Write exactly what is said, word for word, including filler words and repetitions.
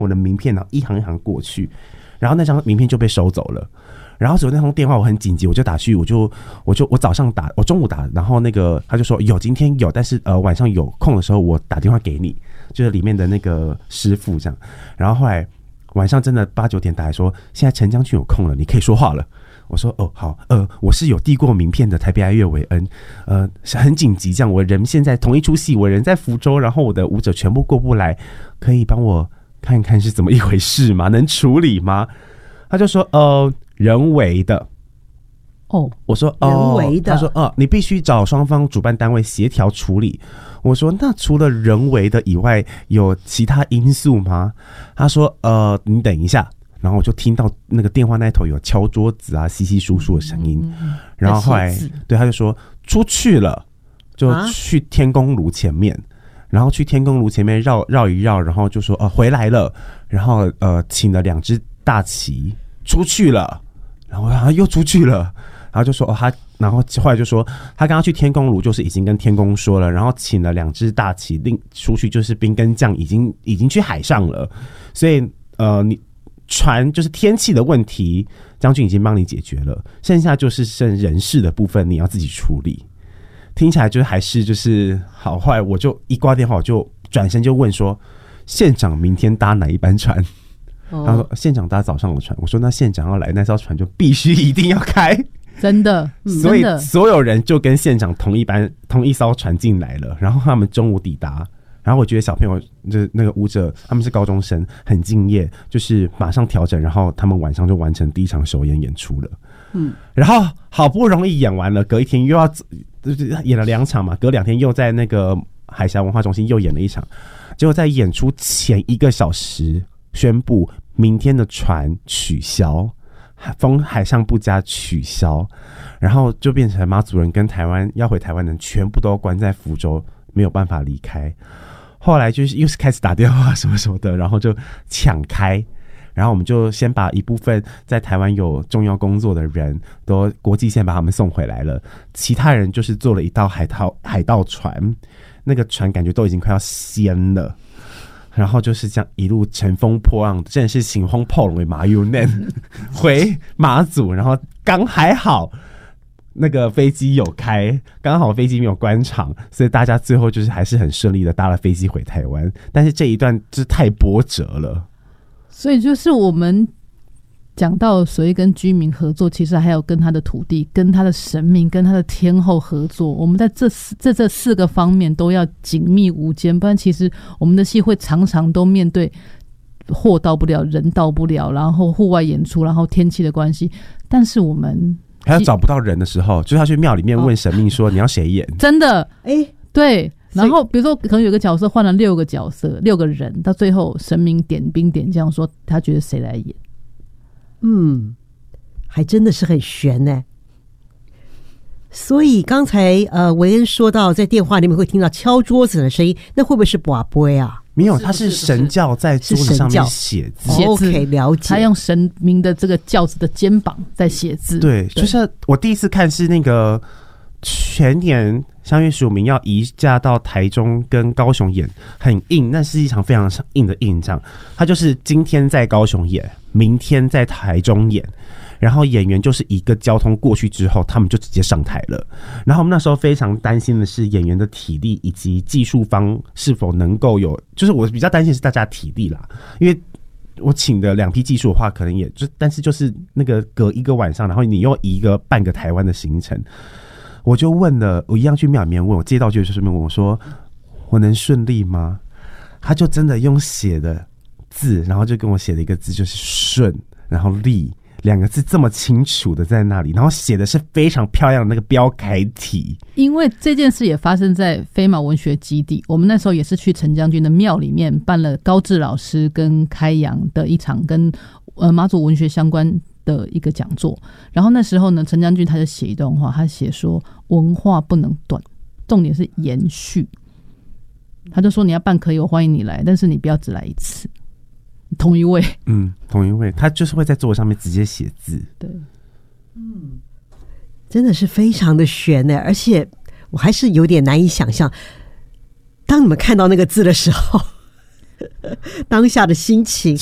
我的名片，然后一行一行过去，然后那张名片就被收走了。然后所以那通电话我很紧急，我就打去，我就我就我早上打，我中午打，然后那个他就说有，今天有，但是呃晚上有空的时候我打电话给你，就是里面的那个师傅这样。然后后来晚上真的八九点打来说，现在陈将军有空了，你可以说话了。我说哦好，呃我是有递过名片的台北爱乐韦恩，呃是很紧急这样，我人现在同一出戏，我人在福州，然后我的舞者全部过不来，可以帮我看看是怎么一回事吗？能处理吗？他就说呃人为的。 哦， 我说哦， 人为的。 他说哦，你必须找双方主办单位协调处理。我说那除了人为的以外，有其他因素吗？他说呃，你等一下。然后我就听到那个电话那头有敲桌子啊、稀稀疏疏的声音。嗯、然后后来对他就说出去了，就去天公炉前面。啊，然后去天公炉前面绕绕一绕，然后就说呃回来了，然后呃请了两只大旗出去了，然后他又出去了，然后就说哦他，然后后来就说他刚刚去天公炉就是已经跟天公说了，然后请了两只大旗另出去，就是兵跟将已经已经去海上了，所以呃你船就是天气的问题，将军已经帮你解决了，剩下就是剩人事的部分你要自己处理。听起来就是还是就是好坏，我就一挂电话我就转身就问说县长明天搭哪一班船？哦、他说县长搭早上的船。我说那县长要来那艘船就必须一定要开， 真的， 嗯、所以所有人就跟县长同一班同一艘船进来了，然后他们中午抵达。然后我觉得小朋友就是那个舞者，他们是高中生，很敬业，就是马上调整，然后他们晚上就完成第一场首演演出了。嗯，然后好不容易演完了，隔一天又要演了两场嘛，隔两天又在那个海峡文化中心又演了一场，结果在演出前一个小时宣布明天的船取消，风海上不佳取消，然后就变成马祖人跟台湾要回台湾的人全部都关在福州，没有办法离开。后来就是又是开始打电话什么什么的，然后就抢开，然后我们就先把一部分在台湾有重要工作的人都国际线把他们送回来了，其他人就是坐了一道海盗海盗船，那个船感觉都已经快要掀了，然后就是这样一路乘风破浪，真的是乘风破浪的马友嫩回马祖，然后刚还好那个飞机有开，刚好飞机没有关场，所以大家最后就是还是很顺利的搭了飞机回台湾。但是这一段就是太波折了， 所以就是我们讲到所谓跟居民合作，其实还有跟他的土地、跟他的神明、跟他的天后合作。我们在这这这四个方面都要紧密无间，不然其实我们的戏会常常都面对货到不了、人到不了，然后户外演出，然后天气的关系，但是我们还有找不到人的时候，就是要去庙里面问神明说、哦、你要谁演？真的，哎、欸，对。然后比如说可能有个角色换了六个角色，六个人，到最后神明点兵点将说他觉得谁来演？ 嗯，还真的是很悬呢。所以刚才呃维恩说到在电话里面会听到敲桌子的声音，那会不会是跋杯啊？ 没有，他是神教在桌子上面写字。 写字 OK， 了解。 他用神明的这个轿子的肩膀在写字。 对，就是我第一次看是那个全年三月十五名要移驾到台中跟高雄演，很硬，那是一场非常硬的硬仗。他就是今天在高雄演，明天在台中演。然后演员就是一个交通过去之后，他们就直接上台了。然后我们那时候非常担心的是演员的体力以及技术方是否能够有，就是我比较担心是大家的体力啦，因为我请的两批技术的话，可能也就，但是就是那个隔一个晚上，然后你又移一个半个台湾的行程，我就问了，我一样去庙里面问，我接到就是问我说，我能顺利吗？他就真的用写的字，然后就跟我写了一个字，就是顺，然后利。两个字这么清楚的在那里，然后写的是非常漂亮的那个标楷体。 因为这件事也发生在飞马文学基地，我们那时候也是去陈将军的庙里面办了高志老师跟开阳的一场跟呃马祖文学相关的一个讲座。然后那时候呢，陈将军他就写一段话，他写说文化不能断，重点是延续。他就说你要办可以，我欢迎你来，但是你不要只来一次。同一位， 嗯，同一位，他就是会在桌子上面直接写字。 对， 嗯，真的是非常的悬呢，而且我还是有点难以想象，当你们看到那个字的时候， 当下的心情。